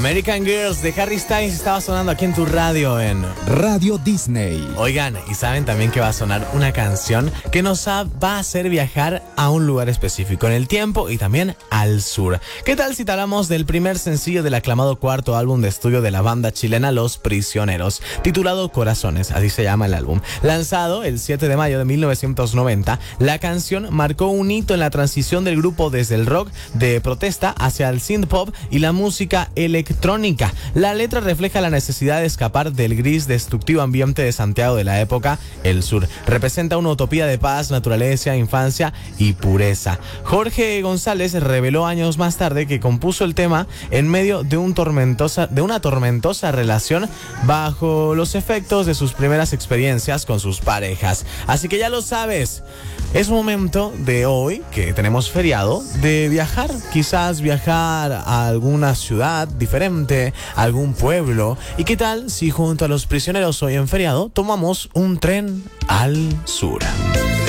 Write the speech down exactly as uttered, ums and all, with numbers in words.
American Girls de Harry Styles estaba sonando aquí en tu radio en Radio Disney. Oigan, y saben también que va a sonar una canción que nos ha- va a hacer viajar a un lugar específico en el tiempo y también al sur. ¿Qué tal si te hablamos del primer sencillo del aclamado cuarto álbum de estudio de la banda chilena Los Prisioneros, titulado Corazones, así se llama el álbum? Lanzado el siete de mayo de mil novecientos noventa, la canción marcó un hito en la transición del grupo desde el rock de protesta hacia el synth pop y la música electrónica. La letra refleja la necesidad de escapar del gris destructivo ambiente de Santiago de la época, el sur. Representa una utopía de paz, naturaleza, infancia y pureza. Jorge González reveló años más tarde que compuso el tema en medio de, un tormentosa, de una tormentosa relación bajo los efectos de sus primeras experiencias con sus parejas. Así que ya lo sabes, es momento de hoy, que tenemos feriado, de viajar, quizás viajar a alguna ciudad diferente, a algún pueblo. ¿Y qué tal si junto a Los Prisioneros hoy en feriado tomamos un tren al sur?